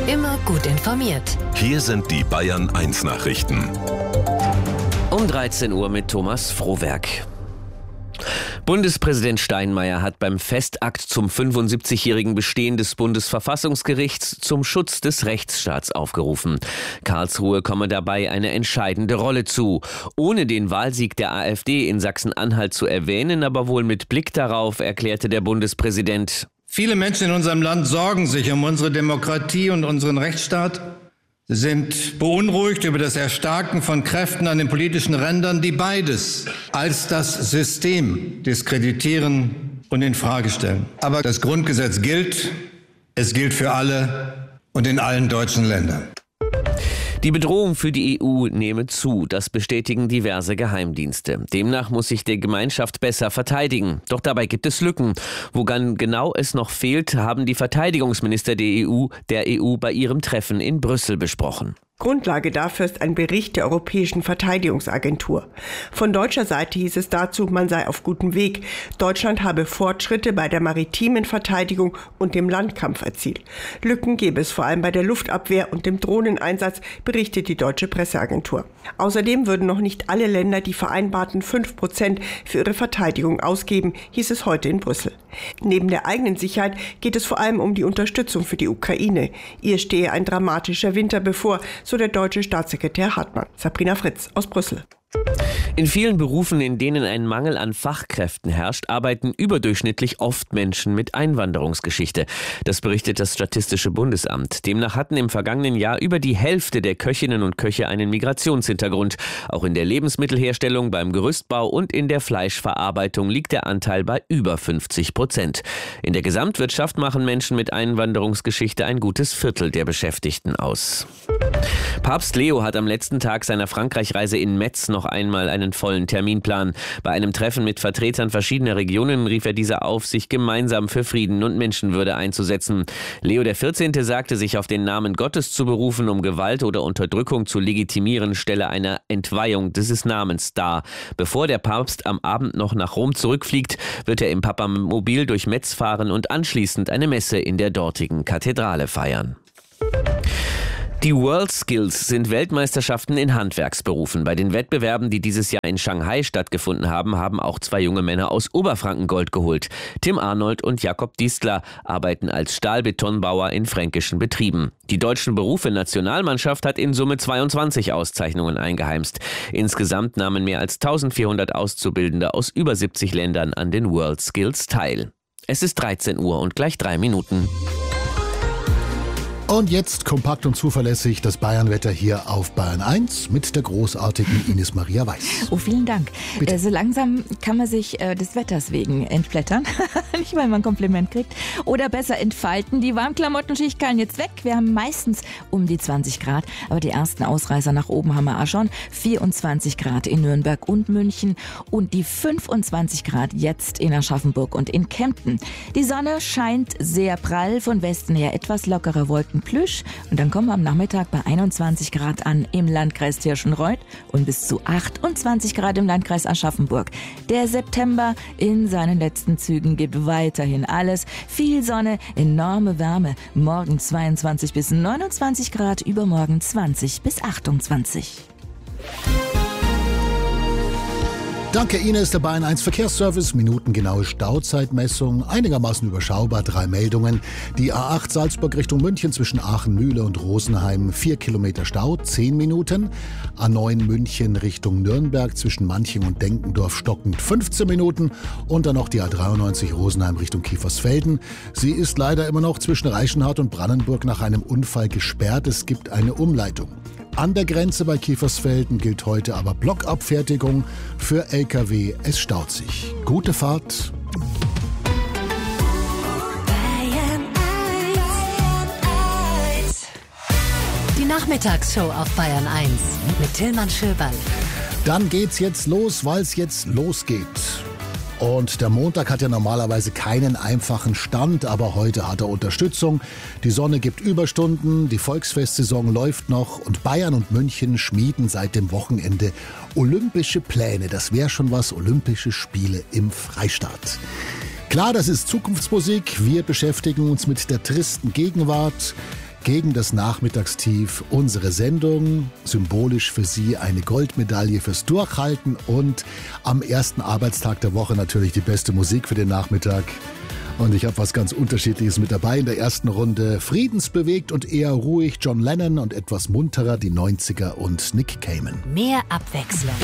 Immer gut informiert. Hier sind die Bayern 1 Nachrichten. Um 13 Uhr mit Thomas Frohwerk. Bundespräsident Steinmeier hat beim Festakt zum 75-jährigen Bestehen des Bundesverfassungsgerichts zum Schutz des Rechtsstaats aufgerufen. Karlsruhe komme dabei eine entscheidende Rolle zu. Ohne den Wahlsieg der AfD in Sachsen-Anhalt zu erwähnen, aber wohl mit Blick darauf, erklärte der Bundespräsident: Viele Menschen in unserem Land sorgen sich um unsere Demokratie und unseren Rechtsstaat. Sie sind beunruhigt über das Erstarken von Kräften an den politischen Rändern, die beides als das System diskreditieren und in Frage stellen. Aber das Grundgesetz gilt. Es gilt für alle und in allen deutschen Ländern. Die Bedrohung für die EU nehme zu, das bestätigen diverse Geheimdienste. Demnach muss sich die Gemeinschaft besser verteidigen. Doch dabei gibt es Lücken. Woran genau es noch fehlt, haben die Verteidigungsminister der EU bei ihrem Treffen in Brüssel besprochen. Grundlage dafür ist ein Bericht der Europäischen Verteidigungsagentur. Von deutscher Seite hieß es dazu, man sei auf gutem Weg. Deutschland habe Fortschritte bei der maritimen Verteidigung und dem Landkampf erzielt. Lücken gäbe es vor allem bei der Luftabwehr und dem Drohneneinsatz, berichtet die deutsche Presseagentur. Außerdem würden noch nicht alle Länder die vereinbarten 5% für ihre Verteidigung ausgeben, hieß es heute in Brüssel. Neben der eigenen Sicherheit geht es vor allem um die Unterstützung für die Ukraine. Ihr stehe ein dramatischer Winter bevor, so der deutsche Staatssekretär Hartmann. Sabrina Fritz aus Brüssel. In vielen Berufen, in denen ein Mangel an Fachkräften herrscht, arbeiten überdurchschnittlich oft Menschen mit Einwanderungsgeschichte. Das berichtet das Statistische Bundesamt. Demnach hatten im vergangenen Jahr über die Hälfte der Köchinnen und Köche einen Migrationshintergrund. Auch in der Lebensmittelherstellung, beim Gerüstbau und in der Fleischverarbeitung liegt der Anteil bei über 50%. In der Gesamtwirtschaft machen Menschen mit Einwanderungsgeschichte ein gutes Viertel der Beschäftigten aus. Papst Leo hat am letzten Tag seiner Frankreich-Reise in Metz noch einmal einen vollen Terminplan. Bei einem Treffen mit Vertretern verschiedener Regionen rief er diese auf, sich gemeinsam für Frieden und Menschenwürde einzusetzen. Leo XIV. Sagte, sich auf den Namen Gottes zu berufen, um Gewalt oder Unterdrückung zu legitimieren, stelle eine Entweihung dieses Namens dar. Bevor der Papst am Abend noch nach Rom zurückfliegt, wird er im Papamobil durch Metz fahren und anschließend eine Messe in der dortigen Kathedrale feiern. Die WorldSkills sind Weltmeisterschaften in Handwerksberufen. Bei den Wettbewerben, die dieses Jahr in Shanghai stattgefunden haben, haben auch zwei junge Männer aus Oberfranken Gold geholt. Tim Arnold und Jakob Diestler arbeiten als Stahlbetonbauer in fränkischen Betrieben. Die deutschen Berufe-Nationalmannschaft hat in Summe 22 Auszeichnungen eingeheimst. Insgesamt nahmen mehr als 1400 Auszubildende aus über 70 Ländern an den WorldSkills teil. Es ist 13 Uhr und gleich 3 Minuten. Und jetzt kompakt und zuverlässig das Bayernwetter hier auf Bayern 1 mit der großartigen Ines Maria Weiß. Oh, vielen Dank. Bitte. So langsam kann man sich des Wetters wegen entblättern. Nicht, weil man ein Kompliment kriegt. Oder besser entfalten. Die Warmklamottenschicht kann jetzt weg. Wir haben meistens um die 20 Grad. Aber die ersten Ausreißer nach oben haben wir auch schon. 24 Grad in Nürnberg und München. Und die 25 Grad jetzt in Aschaffenburg und in Kempten. Die Sonne scheint sehr prall. Von Westen her etwas lockere Wolken. Plüsch. Und dann kommen wir am Nachmittag bei 21 Grad an im Landkreis Tirschenreuth und bis zu 28 Grad im Landkreis Aschaffenburg. Der September in seinen letzten Zügen gibt weiterhin alles. Viel Sonne, enorme Wärme. Morgen 22 bis 29 Grad, übermorgen 20 bis 28. Danke Ines, der Bayern 1 Verkehrsservice, minutengenaue Stauzeitmessung, einigermaßen überschaubar, 3 Meldungen. Die A8 Salzburg Richtung München zwischen Aachen-Mühle und Rosenheim, 4 Kilometer Stau, 10 Minuten. A9 München Richtung Nürnberg zwischen Manching und Denkendorf stockend 15 Minuten. Und dann noch die A93 Rosenheim Richtung Kiefersfelden. Sie ist leider immer noch zwischen Reichenhall und Brandenburg nach einem Unfall gesperrt. Es gibt eine Umleitung. An der Grenze bei Kiefersfelden gilt heute aber Blockabfertigung für LKW. Es staut sich. Gute Fahrt. Die Nachmittagsshow auf Bayern 1 mit Tillmann Schöberl. Dann geht's jetzt los, weil es jetzt losgeht. Und der Montag hat ja normalerweise keinen einfachen Stand, aber heute hat er Unterstützung. Die Sonne gibt Überstunden, die Volksfestsaison läuft noch und Bayern und München schmieden seit dem Wochenende olympische Pläne. Das wäre schon was, Olympische Spiele im Freistaat. Klar, das ist Zukunftsmusik. Wir beschäftigen uns mit der tristen Gegenwart. gegen das Nachmittagstief. Unsere Sendung, symbolisch für Sie eine Goldmedaille fürs Durchhalten und am ersten Arbeitstag der Woche natürlich die beste Musik für den Nachmittag. Und ich habe was ganz Unterschiedliches mit dabei in der ersten Runde. Friedensbewegt und eher ruhig John Lennon und etwas munterer die 90er und Nick Cayman. Mehr Abwechslung.